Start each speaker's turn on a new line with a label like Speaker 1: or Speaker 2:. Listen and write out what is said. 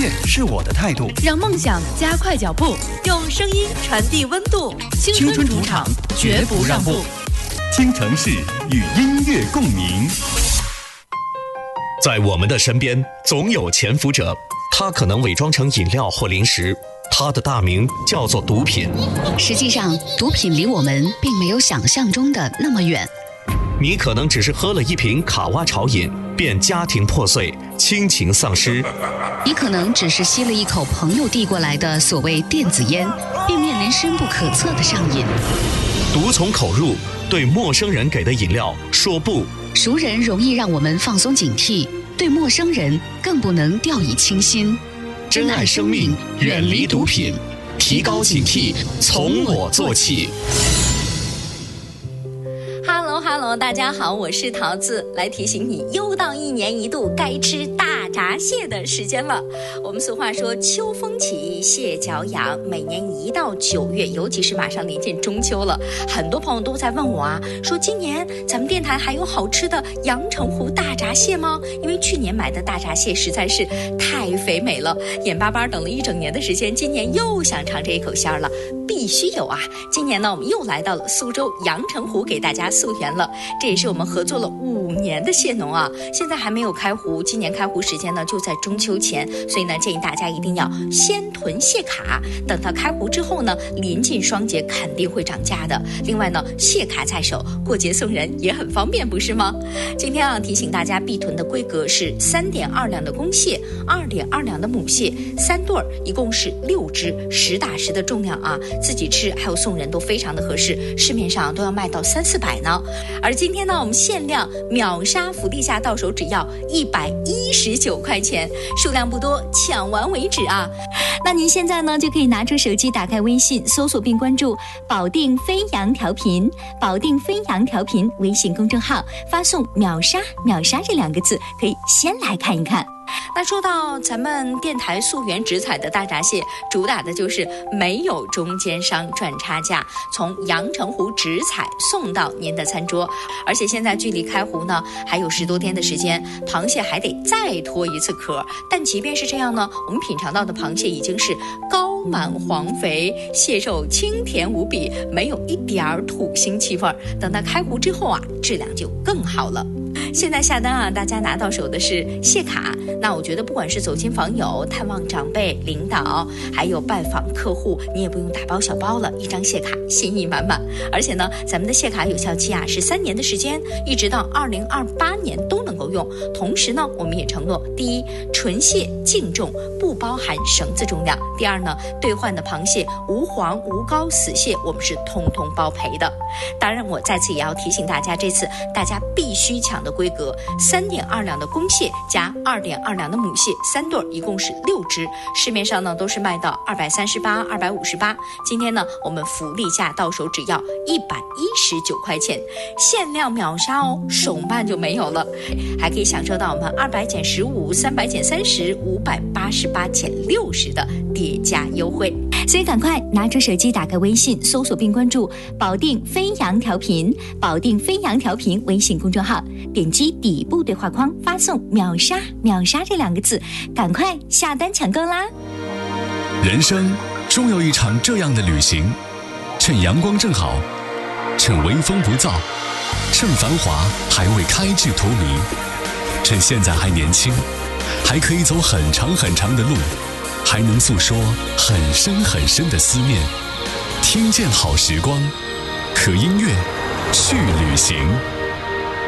Speaker 1: 乐是我的态度，
Speaker 2: 让梦想加快脚步，用声音传递温度。
Speaker 1: 青春主场，绝不让步。京城市与音乐共鸣。
Speaker 3: 在我们的身边，总有潜伏者，他可能伪装成饮料或零食，他的大名叫做毒品。
Speaker 4: 实际上，毒品离我们并没有想象中的那么远。
Speaker 3: 你可能只是喝了一瓶卡哇潮饮，便家庭破碎，亲情丧失；
Speaker 4: 你可能只是吸了一口朋友递过来的所谓电子烟，便面临深不可测的上瘾。
Speaker 3: 毒从口入，对陌生人给的饮料说不。
Speaker 4: 熟人容易让我们放松警惕，对陌生人更不能掉以轻心。
Speaker 3: 珍爱生命，远离毒品，提高警惕，从我做起。
Speaker 5: Hello， 大家好，我是桃子，来提醒你，又到一年一度该吃大闸蟹的时间了。我们俗话说秋风起，蟹脚痒，每年一到9月，尤其是马上临近中秋了，很多朋友都在问我啊，说今年咱们电台还有好吃的阳澄湖大闸蟹吗？因为去年买的大闸蟹实在是太肥美了，眼巴巴等了一整年的时间，今年又想尝这一口鲜了，必须有啊！今年呢，我们又来到了苏州阳澄湖，给大家溯源了。这也是我们合作了5年的蟹农啊，现在还没有开湖，今年开湖时间呢就在中秋前，所以呢建议大家一定要先囤蟹卡，等到开湖之后呢，临近双节肯定会涨价的。另外呢，蟹卡在手，过节送人也很方便，不是吗？今天啊，提醒大家必囤的规格是3.2两的公蟹，2.2两的母蟹，3对儿，一共是6只，10打10的重量啊，自己吃还有送人都非常的合适，市面上都要卖到300-400呢。而今天呢，我们限量秒杀福利价，到手只要119块钱，数量不多，抢完为止啊！那您现在呢，就可以拿出手机，打开微信，搜索并关注“保定飞扬调频”，保定飞扬调频微信公众号，发送“秒杀”这2个字，可以先来看一看。那说到咱们电台溯源直采的大闸蟹，主打的就是没有中间商赚差价，从阳澄湖直采送到您的餐桌。而且现在距离开湖呢还有10多天的时间，螃蟹还得再脱一次壳。但即便是这样呢，我们品尝到的螃蟹已经是高满黄肥，蟹肉清甜无比，没有一点土腥气味。等到开湖之后啊，质量就更好了。现在下单啊，大家拿到手的是蟹卡。那我觉得不管是走亲访友、探望长辈、领导，还有拜访客户，你也不用大包小包了，一张蟹卡心意满满。而且呢，咱们的蟹卡有效期啊是3年的时间，一直到2028年都能够用。同时呢，我们也承诺，第一，纯蟹净重，不包含绳子重量；第二呢，兑换的螃蟹无黄无膏死蟹，我们是通通包赔的。当然，我再次也要提醒大家，这次大家必须抢的规格，3.2两的公蟹加2.2两的母蟹，3对儿，一共是6只。市面上呢都是卖到238、258，今天呢我们福利价到手只要119块钱，限量秒杀哦，手慢就没有了。还可以享受到我们200减15、300减30、588减60的叠加优惠。所以赶快拿出手机，打开微信，搜索并关注保定飞扬调频，保定飞扬调频微信公众号，点击底部对话框，发送秒杀这2个字，赶快下单抢购啦！
Speaker 6: 人生终有一场这样的旅行，趁阳光正好，趁微风不燥，趁繁华还未开至荼蘼，趁现在还年轻，还可以走很长很长的路，还能诉说很深很深的思念。听见好时光，和音乐去旅行。